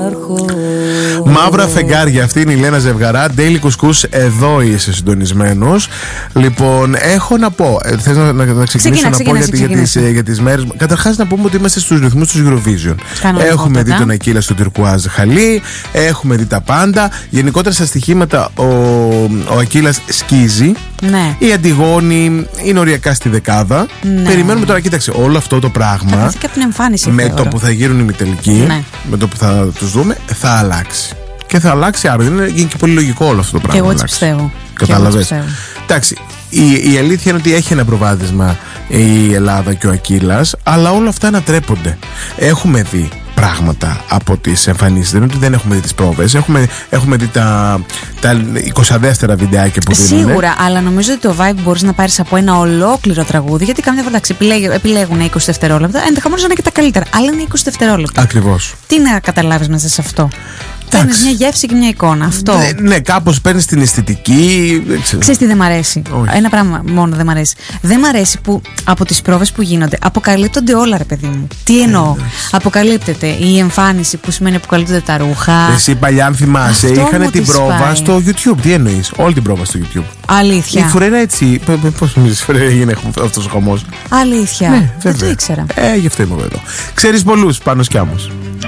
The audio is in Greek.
Μαύρα φεγγάρια, αυτή είναι η Λένα Ζευγαρά. Daily Κουσκούς, εδώ είσαι συντονισμένος. Λοιπόν, έχω να πω. Θες να ξεκινήσω να πω για τις μέρες. Καταρχάς, να πούμε ότι είμαστε στους ρυθμούς του Eurovision. Έχουμε δει τον Ακύλα στο Τυρκουάζ Χαλί, έχουμε δει τα πάντα. Γενικότερα στα στοιχήματα ο Ακύλας σκίζει. Ναι. Η Αντιγόνη είναι οριακά στη δεκάδα. Ναι. Περιμένουμε τώρα, κοίταξε, όλο αυτό το πράγμα. Και από την εμφάνιση, με το που θα γίνουν οι ημιτελικοί, ναι, με το που θα τους δούμε, θα αλλάξει. Και θα αλλάξει άρα. Είναι και πολύ λογικό όλο αυτό το πράγμα. Και εγώ έτσι πιστεύω. Κατάλαβες. Εντάξει, η αλήθεια είναι ότι έχει ένα προβάδισμα η Ελλάδα και ο Ακύλας, αλλά όλα αυτά ανατρέπονται. Έχουμε δει πράγματα από τις εμφανίσεις. Δεν είναι ότι δεν έχουμε δει τις πρόβες. Έχουμε δει τα 20 δεύτερα βιντεάκια που δίνουν. Σίγουρα, αλλά νομίζω ότι το vibe μπορείς να πάρεις από ένα ολόκληρο τραγούδι. Γιατί καμιά φορά επιλέγουν 20 δευτερόλεπτα. Ενδεχομένως να είναι και τα καλύτερα. Αλλά είναι 20 δευτερόλεπτα. Ακριβώς. Τι να καταλάβεις μέσα σε αυτό? Παίρνεις μια γεύση και μια εικόνα. Αυτό. Ναι, κάπως παίρνεις την αισθητική. Ξέρεις τι δεν μ' αρέσει? Όχι. Ένα πράγμα μόνο δεν μ' αρέσει. Δεν μ' αρέσει που από τις πρόβες που γίνονται αποκαλύπτονται όλα, ρε παιδί μου. Τι εννοώ? Αποκαλύπτεται η εμφάνιση, που σημαίνει αποκαλύπτονται τα ρούχα. Εσύ παλιά, αν θυμάσαι, είχαν την πρόβα στο YouTube. Τι εννοείς? Όλη την πρόβα στο YouTube. Αλήθεια. Η Φουρέρα έτσι. Πώς νομίζεις, Φουρέρα, έγινε αυτός ο χαμός? Αλήθεια. Ναι, δεν το ήξερα. Γι' αυτό είμαι εδώ. Ξέρεις πολλούς, Πάνος κι Άμμος.